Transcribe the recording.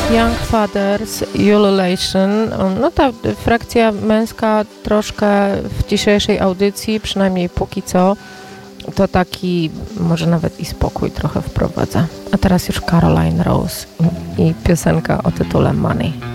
Young Fathers, Ululation. No ta frakcja męska troszkę w dzisiejszej audycji, przynajmniej póki co, to taki może nawet i spokój trochę wprowadza. A teraz już Caroline Rose i piosenka o tytule Money.